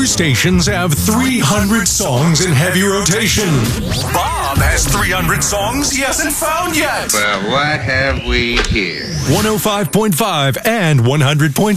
other stations have 300 songs in heavy rotation. Bob has 300 songs he hasn't found yet. Well, what have we here? 105.5 and 100.7